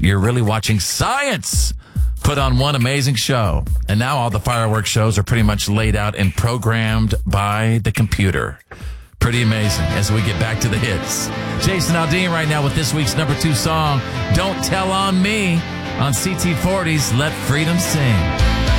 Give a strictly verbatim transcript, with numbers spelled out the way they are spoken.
You're really watching science put on one amazing show. And now all the fireworks shows are pretty much laid out and programmed by the computer. Pretty amazing as we get back to the hits. Jason Aldean right now with this week's number two song, Don't Tell on Me, on C T forty's Let Freedom Sing.